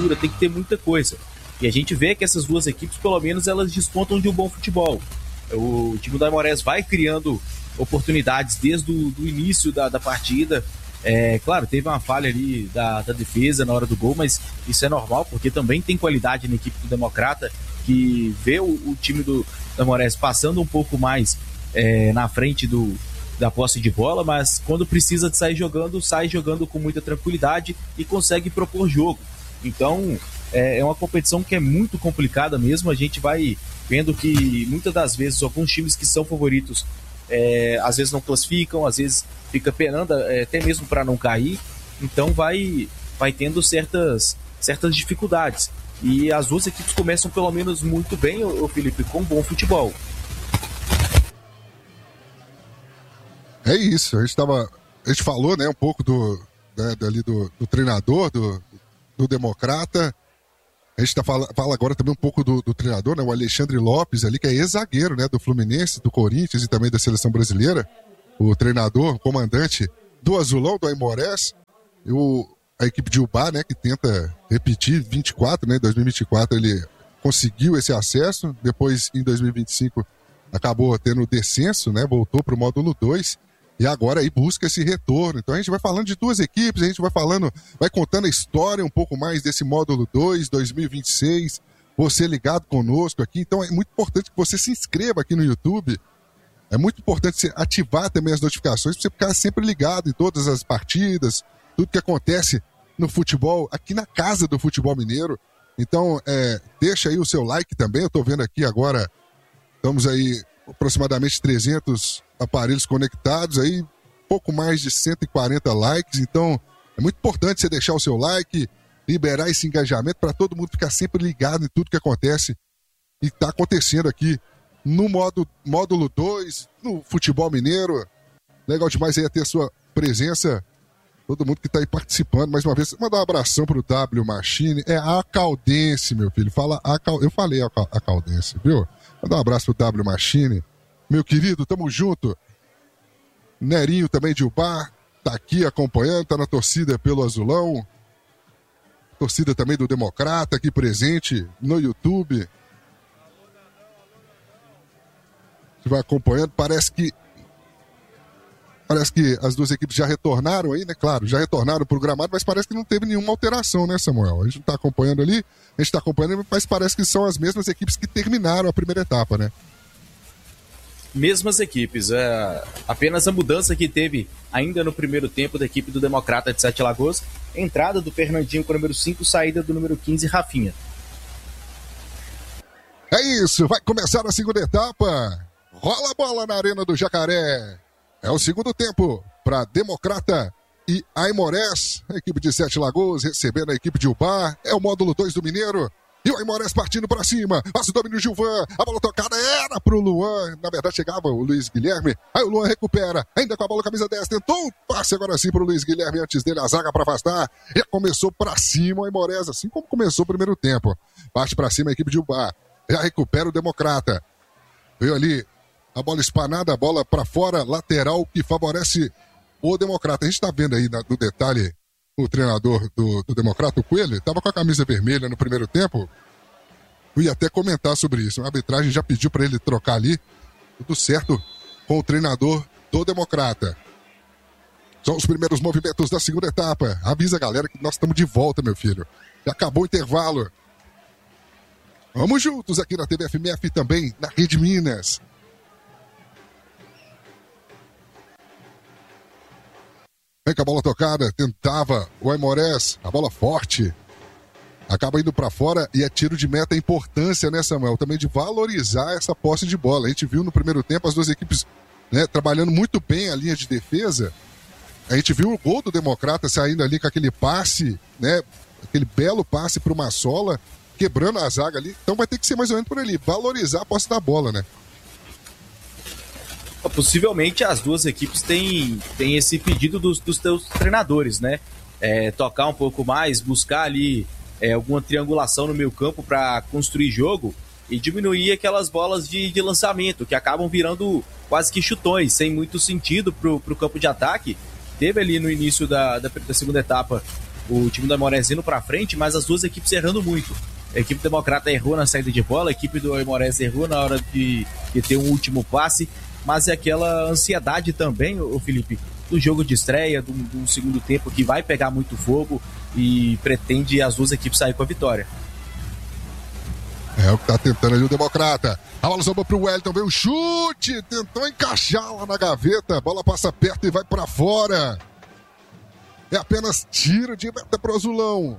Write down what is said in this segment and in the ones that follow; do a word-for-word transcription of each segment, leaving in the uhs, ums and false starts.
estrutura, tem que ter muita coisa. E a gente vê que essas duas equipes, pelo menos, elas despontam de um bom futebol. O time do Aimorés vai criando oportunidades desde o do início da, da partida. É, claro, teve uma falha ali da, da defesa na hora do gol, mas isso é normal, porque também tem qualidade na equipe do Democrata, que vê o, o time do Aimorés passando um pouco mais é, na frente do, da posse de bola, mas quando precisa de sair jogando, sai jogando com muita tranquilidade e consegue propor jogo. Então, é, é uma competição que é muito complicada mesmo. A gente vai vendo que muitas das vezes alguns times que são favoritos é, às vezes não classificam, às vezes fica penando é, até mesmo para não cair. Então vai, vai tendo certas, certas dificuldades. E as duas equipes começam pelo menos muito bem, ô, ô Felipe, com bom futebol. É isso, a gente tava, a gente falou, né, um pouco do, né, dali do, do treinador, do, do Democrata. A gente tá fala, fala agora também um pouco do, do treinador, né, o Alexandre Lopes ali, que é ex-zagueiro, né, do Fluminense, do Corinthians e também da Seleção Brasileira. O treinador, o comandante do Azulão, do Aimorés, e o, a equipe de Ubá, né, que tenta repetir vinte e quatro, né, em dois mil e vinte e quatro ele conseguiu esse acesso, depois em dois mil e vinte e cinco acabou tendo descenso, né, voltou para o módulo dois. E agora aí busca esse retorno. Então a gente vai falando de duas equipes, a gente vai falando, vai contando a história um pouco mais desse módulo dois, dois mil e vinte e seis. Você ligado conosco aqui. Então é muito importante que você se inscreva aqui no YouTube. É muito importante você ativar também as notificações para você ficar sempre ligado em todas as partidas, tudo que acontece no futebol, aqui na casa do futebol mineiro. Então é, deixa aí o seu like também. Eu estou vendo aqui agora, estamos aí aproximadamente trezentos aparelhos conectados, aí pouco mais de cento e quarenta likes, então é muito importante você deixar o seu like, liberar esse engajamento para todo mundo ficar sempre ligado em tudo que acontece e está acontecendo aqui no modo, módulo dois, no futebol mineiro. Legal demais aí ter a sua presença, todo mundo que está aí participando, mais uma vez, mandar um abração pro W Machine, é a Caldense, meu filho, fala a Cal... eu falei a, Cal... a Caldense, viu? Mandar um abraço pro W Machine. Meu querido, tamo junto. Nerinho também de Ubá, tá aqui acompanhando, tá na torcida pelo Azulão. Torcida também do Democrata aqui presente no YouTube. Você vai acompanhando, parece que parece que as duas equipes já retornaram aí, né? Claro, já retornaram pro gramado, mas parece que não teve nenhuma alteração, né, Samuel? A gente não tá acompanhando ali, a gente tá acompanhando, mas parece que são as mesmas equipes que terminaram a primeira etapa, né? Mesmas equipes, é, apenas a mudança que teve ainda no primeiro tempo da equipe do Democrata de Sete Lagoas, entrada do Fernandinho com o número cinco, saída do número quinze, Rafinha. É isso, vai começar a segunda etapa, rola a bola na Arena do Jacaré, é o segundo tempo para Democrata e Aimorés, a equipe de Sete Lagoas recebendo a equipe de Ubá, é o módulo dois do Mineiro. E o Aimorés partindo para cima, passa o domínio Gilvan, a bola tocada era pro Luan, na verdade chegava o Luiz Guilherme, aí o Luan recupera, ainda com a bola camisa dez, tentou um passe agora sim pro Luiz Guilherme, antes dele a zaga para afastar, e começou para cima o Aimorés, assim como começou o primeiro tempo, parte para cima a equipe de Ubá, já recupera o Democrata, veio ali a bola espanada, a bola para fora, lateral que favorece o Democrata, a gente tá vendo aí no detalhe o treinador do, do Democrata, o Coelho, estava com a camisa vermelha no primeiro tempo. Eu ia até comentar sobre isso. A arbitragem já pediu para ele trocar ali. Tudo certo com o treinador do Democrata. São os primeiros movimentos da segunda etapa. Avisa a galera que nós estamos de volta, meu filho. Já acabou o intervalo. Vamos juntos aqui na T V F M F e também na Rede Minas. Vem com a bola tocada, tentava o Aimorés, a bola forte, acaba indo para fora e é tiro de meta. A importância, né, Samuel, também de valorizar essa posse de bola. A gente viu no primeiro tempo as duas equipes, né, trabalhando muito bem a linha de defesa. A gente viu o gol do Democrata saindo ali com aquele passe, né, aquele belo passe para o Massola, quebrando a zaga ali. Então vai ter que ser mais ou menos por ali, valorizar a posse da bola, né? Possivelmente as duas equipes têm, têm esse pedido dos, dos teus treinadores, né? É, tocar um pouco mais, buscar ali é, alguma triangulação no meio campo para construir jogo e diminuir aquelas bolas de, de lançamento que acabam virando quase que chutões, sem muito sentido pro, pro campo de ataque. Teve ali no início da, da, da segunda etapa o time do Aimorés indo para frente, mas as duas equipes errando muito. A equipe democrata errou na saída de bola, a equipe do Aimorés errou na hora de, de ter um último passe, mas é aquela ansiedade também, o Felipe, do jogo de estreia, do, do segundo tempo, que vai pegar muito fogo e pretende as duas equipes sair com a vitória. É o que tá tentando ali o Democrata. A bola sobrou pro Wellington, veio o chute, tentou encaixar lá na gaveta, a bola passa perto e vai para fora. É apenas tiro de meta pro Azulão.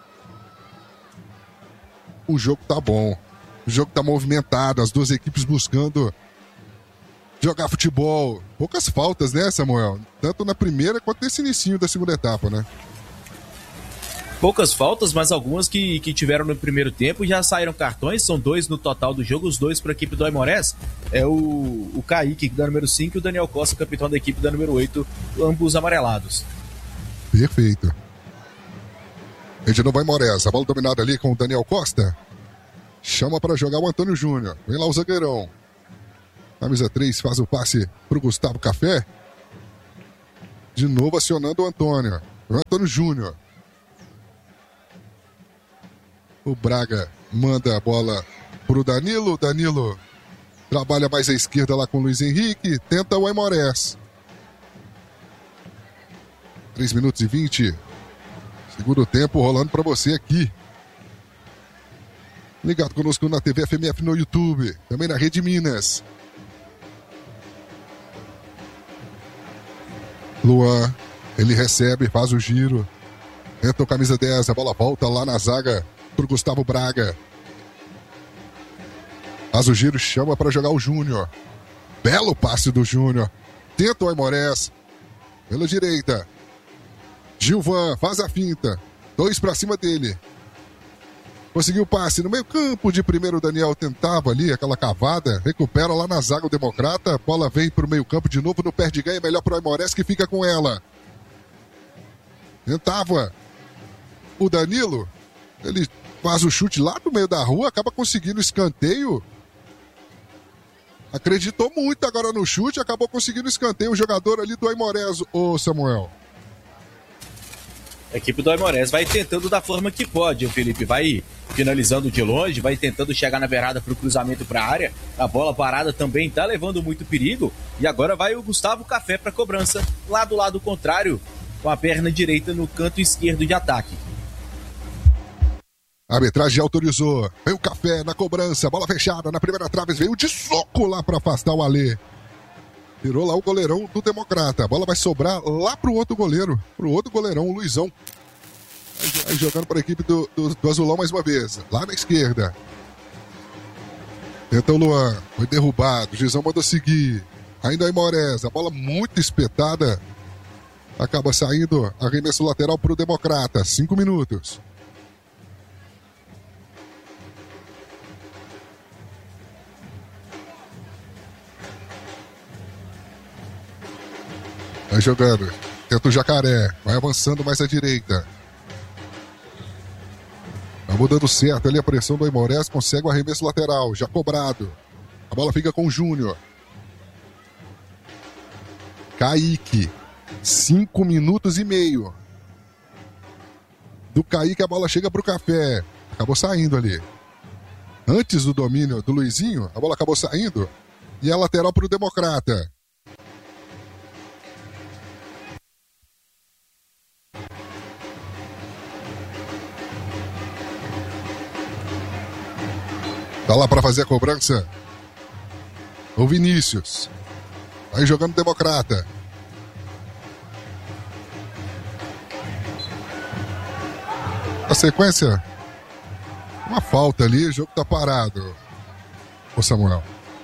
O jogo tá bom, o jogo tá movimentado, as duas equipes buscando jogar futebol. Poucas faltas, né, Samuel? Tanto na primeira quanto nesse inicinho da segunda etapa, né? Poucas faltas, mas algumas que, que tiveram no primeiro tempo já saíram cartões, são dois no total do jogo, os dois para a equipe do Aimorés. É o, o Kaique, da número cinco, e o Daniel Costa, capitão da equipe da número oito, ambos amarelados. Perfeito. E de novo Aimorés, a bola dominada ali com o Daniel Costa. Chama para jogar o Antônio Júnior. Vem lá o zagueirão. Camisa três faz o passe para o Gustavo Café. De novo acionando o Antônio. O Antônio Júnior. O Braga manda a bola pro Danilo. Danilo trabalha mais à esquerda lá com o Luiz Henrique. Tenta o Aimorés. três minutos e vinte. Segundo tempo rolando para você aqui. Ligado conosco na T V F M F no YouTube. Também na Rede Minas. Luan. Ele recebe, faz o giro. Entra o camisa dez. A bola volta lá na zaga pro Gustavo Braga. Faz o giro, chama para jogar o Júnior. Belo passe do Júnior. Tenta o Aimorés. Pela direita. Gilvan faz a finta. Dois para cima dele. Conseguiu o passe no meio campo de primeiro. O Daniel tentava ali aquela cavada. Recupera lá na zaga o Democrata. A bola vem pro meio campo de novo no perde ganha. Melhor pro Aimorés que fica com ela. Tentava o Danilo. Ele faz o chute lá no meio da rua. Acaba conseguindo o escanteio. Acreditou muito agora no chute. Acabou conseguindo o escanteio. O jogador ali do Aimorés, o Samuel. A equipe do Aimorés vai tentando da forma que pode. O Felipe vai finalizando de longe, vai tentando chegar na beirada para o cruzamento para a área. A bola parada também está levando muito perigo. E agora vai o Gustavo Café para a cobrança, lá do lado contrário, com a perna direita no canto esquerdo de ataque. A arbitragem autorizou. Veio o Café na cobrança, bola fechada na primeira trave, veio de soco lá para afastar o Alê. Tirou lá o goleirão do Democrata. A bola vai sobrar lá pro outro goleiro. Pro outro goleirão, o Luizão. Vai jogando para a equipe do, do, do Azulão mais uma vez. Lá na esquerda. Tenta o Luan. Foi derrubado. O Gizão mandou seguir. Ainda aí Aimorés. A bola muito espetada. Acaba saindo. Arremesso lateral pro Democrata. Cinco minutos. Vai jogando. Tenta o Jacaré. Vai avançando mais à direita. Tá mudando certo ali a pressão do Aimorés. Consegue o arremesso lateral. Já cobrado. A bola fica com o Júnior. Kaique. Cinco minutos e meio. Do Kaique a bola chega pro Café. Acabou saindo ali. Antes do domínio do Luizinho, a bola acabou saindo. E é lateral pro Democrata. Tá lá para fazer a cobrança o Vinícius. Vai jogando Democrata. A sequência, uma falta ali, o jogo tá parado. Ô Samuel.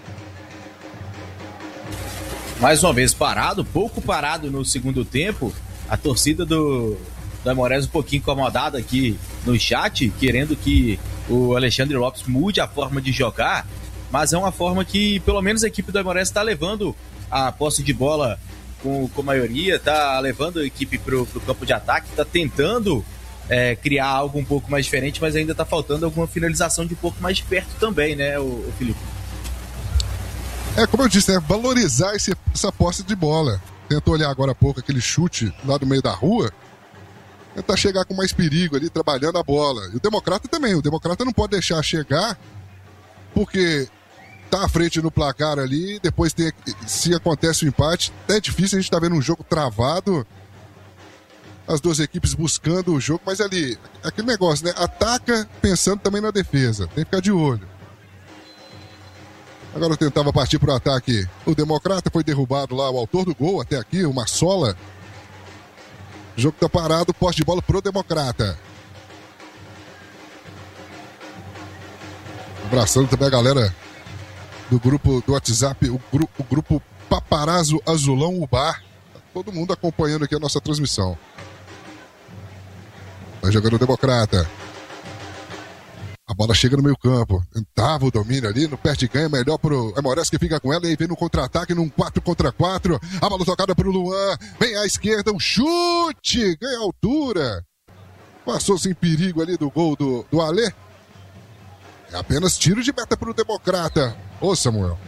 Mais uma vez parado, pouco parado no segundo tempo. A torcida do, do Aimorés um pouquinho incomodada aqui no chat, querendo que o Alexandre Lopes mude a forma de jogar, mas é uma forma que pelo menos a equipe do Aimorés está levando a posse de bola com, com maioria, está levando a equipe para o campo de ataque, está tentando é, criar algo um pouco mais diferente, mas ainda está faltando alguma finalização de um pouco mais de perto também, né, o, o Felipe? É, como eu disse, né, valorizar esse, essa posse de bola. Tentou olhar agora há pouco aquele chute lá do meio da rua. tentar chegar com mais perigo ali, trabalhando a bola. E o Democrata também. O Democrata não pode deixar chegar, porque tá à frente no placar ali, depois tem, se acontece o empate, é difícil, a gente tá vendo um jogo travado, as duas equipes buscando o jogo, mas ali, aquele negócio, né? Ataca pensando também na defesa, tem que ficar de olho. Agora eu tentava partir pro ataque. O Democrata foi derrubado lá, o autor do gol até aqui, o Massola. O jogo tá parado, posse de bola pro Democrata. Abraçando também a galera do grupo do WhatsApp, o, gru, o grupo Paparazzo Azulão Ubar. Tá todo mundo acompanhando aqui a nossa transmissão. Vai jogando o Democrata. A bola chega no meio campo. Tentava o domínio ali, no perde ganha, melhor pro Aimorés que fica com ela. E aí vem no contra-ataque, num quatro contra quatro. A bola tocada pro Luan. Vem à esquerda, um chute. Ganha altura. Passou sem perigo ali do gol do, do Alê. É apenas tiro de meta pro Democrata. Ô, Samuel.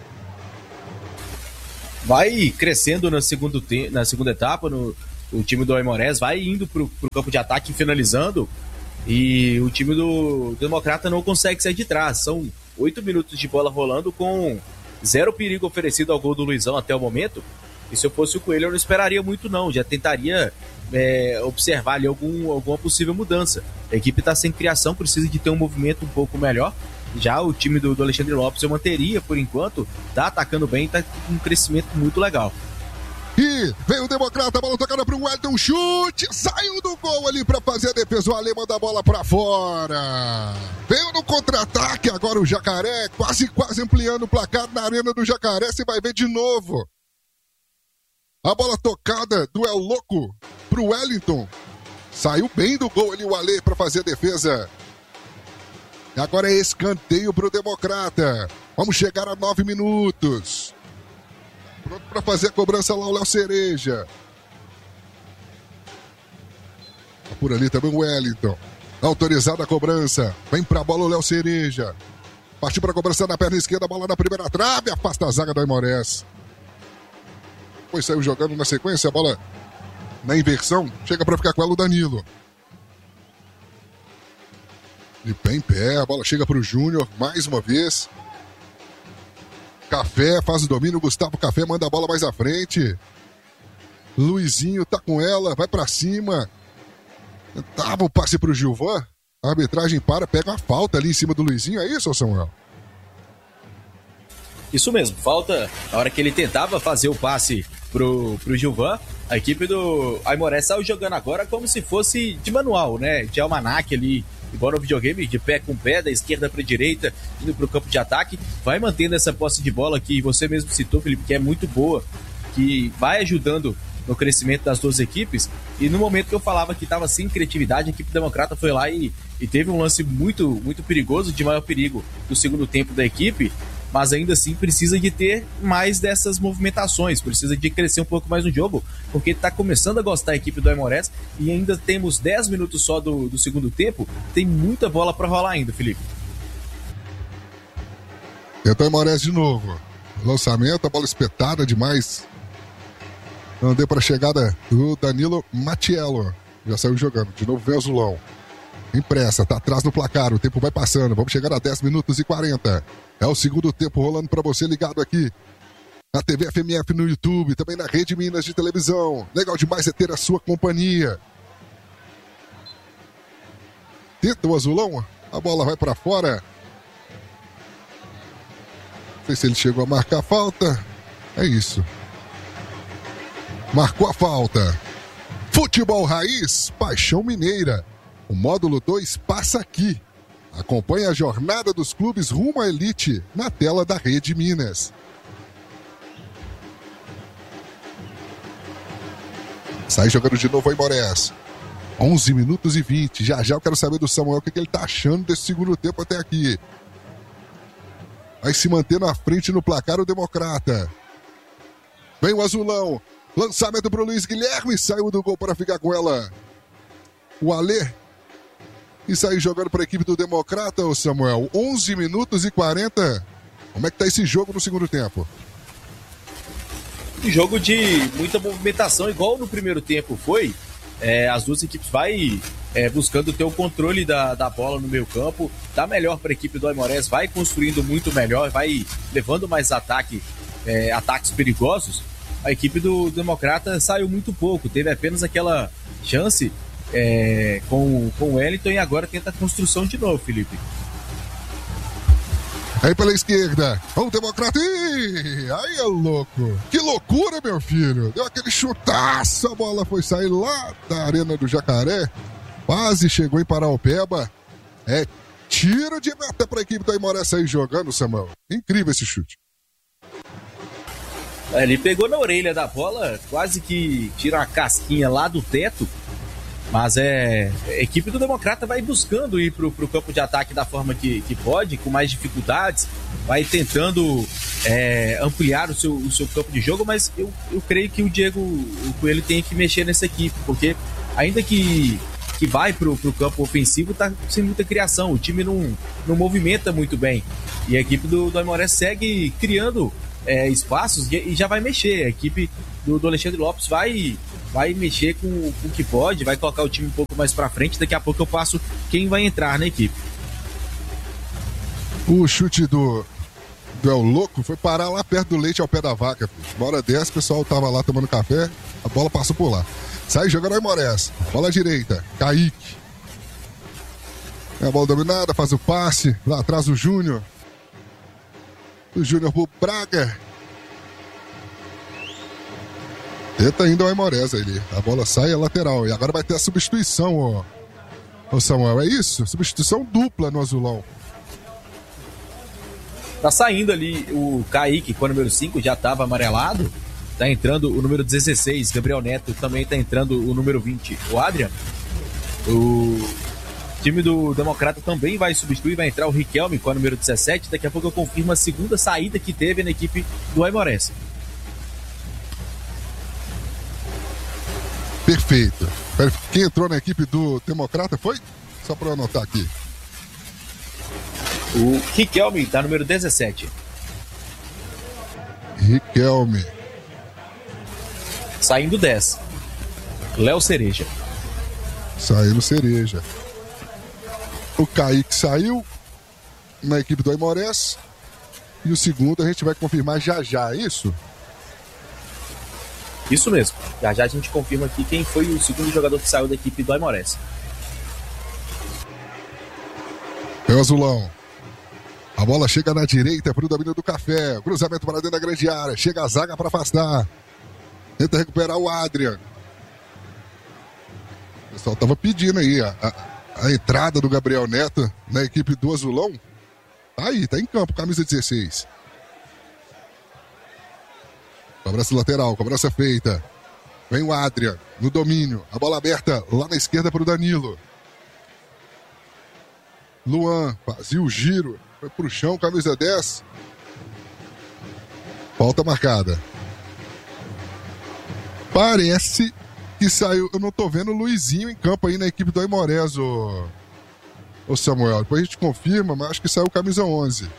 Vai crescendo no segundo te- na segunda etapa, no, o time do Aimorés vai indo pro, pro campo de ataque, finalizando. E o time do Democrata não consegue sair de trás. São oito minutos de bola rolando com zero perigo oferecido ao gol do Luizão até o momento. E se eu fosse o Coelho, eu não esperaria muito não. Já tentaria é, observar ali algum, alguma possível mudança. A equipe está sem criação, precisa de ter um movimento um pouco melhor. Já o time do, do Alexandre Lopes eu manteria por enquanto. Tá atacando bem, tá com um crescimento muito legal. E vem o Democrata, a bola tocada para o Wellington, chute, saiu do gol ali para fazer a defesa, o Ale manda a bola para fora. Veio no contra-ataque agora o Jacaré, quase, quase ampliando o placar na arena do Jacaré, você vai ver de novo. A bola tocada do El Louco para o Wellington, saiu bem do gol ali o Ale para fazer a defesa. E agora é escanteio para o Democrata, vamos chegar a nove minutos. Pronto para fazer a cobrança lá o Léo Cereja. Tá por ali também o Wellington. Autorizada a cobrança. Vem pra bola o Léo Cereja. Partiu pra cobrança na perna esquerda. Bola na primeira trave. Afasta a zaga do Aimorés. Depois saiu jogando na sequência. A bola na inversão. Chega pra ficar com ela o Danilo. De pé em pé. A bola chega pro Júnior. Mais uma vez. Café faz o domínio, Gustavo Café manda a bola mais à frente. Luizinho tá com ela, vai pra cima. Tava o passe pro Gilvan. A arbitragem para, pega uma falta ali em cima do Luizinho, é isso, Samuel? Isso mesmo, falta na hora que ele tentava fazer o passe pro, pro Gilvan. A equipe do Aimorés saiu jogando agora como se fosse de manual, né? De almanaque ali, igual no videogame, de pé com pé, da esquerda para a direita, indo para o campo de ataque, vai mantendo essa posse de bola que você mesmo citou, Felipe, que é muito boa, que vai ajudando no crescimento das duas equipes. E no momento que eu falava que estava sem criatividade, a equipe democrata foi lá e, e teve um lance muito, muito perigoso, de maior perigo do segundo tempo da equipe, mas ainda assim precisa de ter mais dessas movimentações, precisa de crescer um pouco mais no jogo, porque está começando a gostar a equipe do Aimorés e ainda temos dez minutos só do, do segundo tempo, tem muita bola para rolar ainda, Felipe. Tenta o Aimorés de novo, lançamento, a bola espetada demais, não deu para a chegada do Danilo Matiello, já saiu jogando, de novo vem o Azulão. Impressa, tá atrás no placar, o tempo vai passando, vamos chegar a dez minutos e quarenta. É o segundo tempo rolando para você ligado aqui na T V F M F no YouTube, também na Rede Minas de televisão. Legal demais é ter a sua companhia. Tenta o Azulão, a bola vai para fora. Não sei se ele chegou a marcar a falta. É isso. Marcou a falta. Futebol Raiz, Paixão Mineira. O módulo dois passa aqui. Acompanhe a jornada dos clubes rumo à elite na tela da Rede Minas. Sai jogando de novo o Aimorés. onze minutos e vinte. Já já eu quero saber do Samuel o que, que ele tá achando desse segundo tempo até aqui. Vai se manter na frente no placar o Democrata. Vem o Azulão. Lançamento pro Luiz Guilherme. Saiu do gol para ficar com ela o Alê. E sair jogando para a equipe do Democrata, ô Samuel. onze minutos e quarenta. Como é que tá esse jogo no segundo tempo? Um jogo de muita movimentação, igual no primeiro tempo foi. É, as duas equipes vai é, buscando ter o controle da, da bola no meio campo, dá melhor para a equipe do Aimorés, vai construindo muito melhor, vai levando mais ataque, é, ataques perigosos. A equipe do Democrata saiu muito pouco, teve apenas aquela chance é, com, com o Wellington e agora tenta a construção de novo, Felipe. Aí pela esquerda, o Democrata, ih, aí é louco, que loucura, meu filho, deu aquele chutaço, a bola foi sair lá da Arena do Jacaré, quase chegou em Paraupeba, é tiro de meta para a equipe do Aimorés sair jogando, Samuel, incrível esse chute. Ele pegou na orelha da bola, quase que tira uma casquinha lá do teto, mas é, a equipe do Democrata vai buscando ir pro, pro campo de ataque da forma que, que pode, com mais dificuldades, vai tentando é, ampliar o seu, o seu campo de jogo, mas eu, eu creio que o Diego o Coelho tem que mexer nessa equipe, porque ainda que, que vai pro, pro campo ofensivo, tá sem muita criação, o time não, não movimenta muito bem, e a equipe do, do Aimorés segue criando é, espaços e, e já vai mexer, a equipe do, do Alexandre Lopes vai... vai mexer com, com o que pode, vai colocar o time um pouco mais pra frente, daqui a pouco eu passo quem vai entrar na equipe. O chute do, do El Louco foi parar lá perto do leite ao pé da vaca, filho. Uma hora dessa, o pessoal tava lá tomando café, a bola passou por lá. Sai jogando aí Aimorés, bola à direita, Kaique. É a bola dominada, faz o passe, lá atrás o Júnior. O Júnior pro Braga. Tenta ainda o Aimorés ali. A bola sai, é lateral. E agora vai ter a substituição, ó. Ô Samuel, é isso? Substituição dupla no azulão. Tá saindo ali o Kaique com o número cinco, já tava amarelado. Tá entrando o número dezesseis, Gabriel Neto. Também tá entrando o número vinte, o Adrian. O time do Democrata também vai substituir, vai entrar o Riquelme com o número dezessete. Daqui a pouco eu confirmo a segunda saída que teve na equipe do Aimorés. Perfeito. Quem entrou na equipe do Democrata foi? Só para eu anotar aqui. O Riquelme tá número dezessete. Riquelme. Saindo dez. Léo Cereja. Saindo Cereja. O Kaique saiu na equipe do Aimorés. E o segundo a gente vai confirmar já já, é isso? Isso mesmo. Já já a gente confirma aqui quem foi o segundo jogador que saiu da equipe do Aimorés. É o azulão. A bola chega na direita para o domínio do Café. Cruzamento para dentro da grande área. Chega a zaga para afastar. Tenta recuperar o Adrian. O pessoal estava pedindo aí a, a, a entrada do Gabriel Neto na equipe do azulão. Tá aí, tá em campo, camisa dezesseis. Cobrança lateral, cobrança feita. Vem o Adrian no domínio. A bola aberta lá na esquerda para o Danilo. Luan fazia o giro. Foi pro chão, camisa dez. Falta marcada. Parece que saiu. Eu não tô vendo o Luizinho em campo aí na equipe do Aimorés, ô, ô Samuel. Depois a gente confirma, mas acho que saiu camisa onze.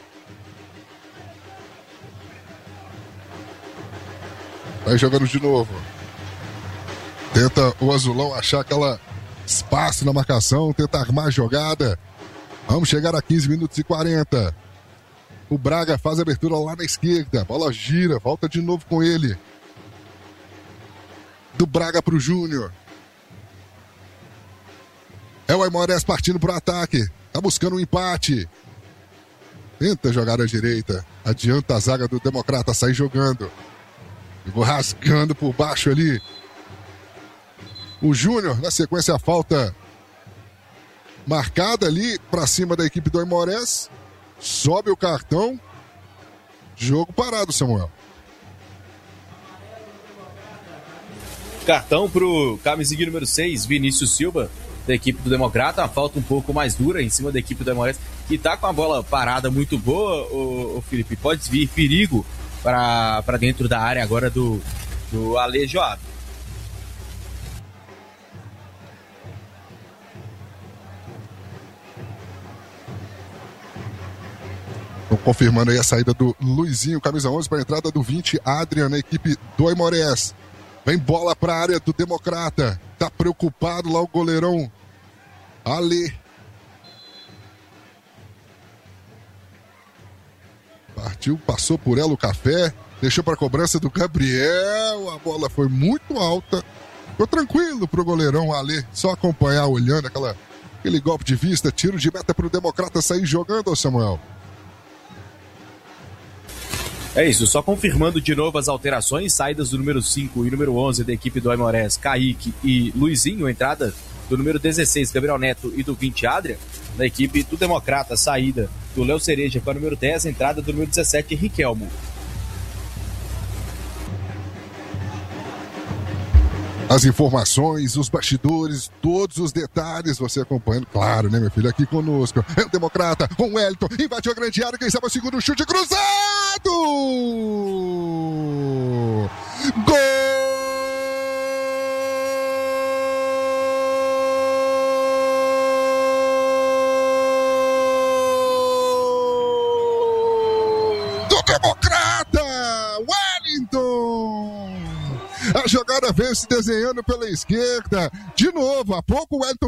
Vai jogando de novo. Tenta o azulão achar aquela espaço na marcação, tenta armar a jogada. Vamos chegar a quinze minutos e quarenta. O Braga faz a abertura lá na esquerda. Bola gira, volta de novo com ele. Do Braga pro Júnior. É o Aimorés partindo pro ataque. Tá buscando um empate. Tenta jogar à direita. Adianta a zaga do Democrata sair jogando. Vou rasgando por baixo ali. O Júnior, na sequência, a falta marcada ali para cima da equipe do Aimorés. Sobe o cartão. Jogo parado, Samuel. Cartão pro camisinha número seis, Vinícius Silva, da equipe do Democrata. Uma falta um pouco mais dura em cima da equipe do Aimorés, que tá com a bola parada muito boa, o, o Felipe. Pode vir perigo para dentro da área agora do, do Ale Joab. Estão confirmando aí a saída do Luizinho, camisa onze, para a entrada do vinte, Adrian, na equipe do Aimorés. Vem bola para a área do Democrata. Tá preocupado lá o goleirão Ale. Partiu, passou por ela o Café, deixou para a cobrança do Gabriel, a bola foi muito alta, ficou tranquilo pro goleirão Ale, só acompanhar olhando aquela, aquele golpe de vista, tiro de meta pro Democrata sair jogando, Samuel. É isso, só confirmando de novo as alterações, saídas do número cinco e número onze da equipe do Aimorés, Kaique e Luizinho, entrada do número dezesseis, Gabriel Neto, e do vinte, Adrian, da equipe do Democrata, saída do Léo Cereja com a número dez, entrada do número dezessete, Riquelmo. As informações, os bastidores, todos os detalhes, você acompanhando, claro, né, meu filho, aqui conosco. É o Democrata, com o Wellington, invadiu a grande área, quem sabe o segundo chute cruzado! Gol! Do Democrata! Wellington! A jogada veio se desenhando pela esquerda. De novo, há pouco o Wellington